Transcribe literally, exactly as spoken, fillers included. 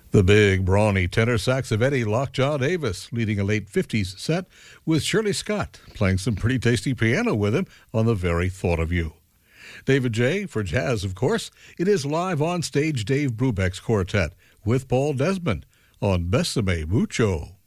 The big, brawny tenor sax of Eddie Lockjaw Davis, leading a late fifties set with Shirley Scott, playing some pretty tasty piano with him on The Very Thought of You. David J. for jazz, of course. It is live on stage Dave Brubeck's quartet with Paul Desmond on Bésame Mucho.